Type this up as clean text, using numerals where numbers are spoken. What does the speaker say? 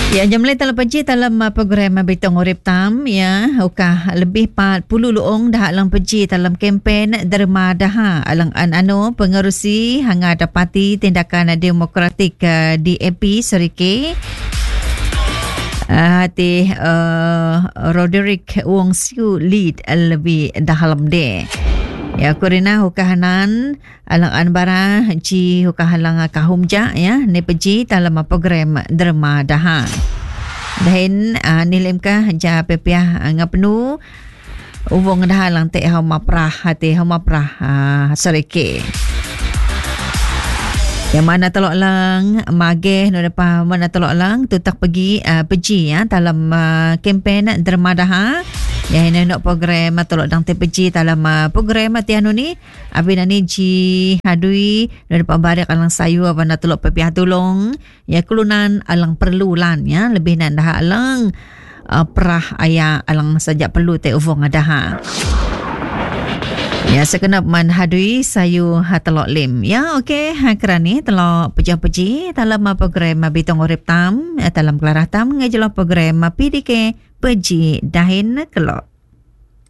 Ya, jam lain dalam peji dalam program Bitong Urip Tam ya, ukah lebih 40 luong dah alang peji dalam kempen Derma Daha alang anu pengerusi hanga dapati tindakan demokratik DAP Serike hati Roderick Wong Siu lead lebih dalam de. Ya, kurina hukahanan alang anbara ji hukahalang kahumja ya ne peji dalam program Derma Daha. Dan nilimkah ja pepiah ngapnu ubong dah lang te hamaprah hati hamaprah serike. Yang mana telok lang mageh no depa mana telok lang tutak pergi peji ya dalam kempen Derma Daha. Ya, ini nak program telok dang te peji dalam program tianu ni abina ni ji hadui no depa barik alang sayu apa nak telok pepiah tolong ya kelunan alang perlulan ya lebih nan dah alang perah aya alang saja perlu te uvong adaha. Ya, sekenap man hadui sayu telok lim. Ya, okey, kerani telok peji dalam program Bitong Urip Tam dalam kelarah tam ngejelo program PDK peji dahin kelok.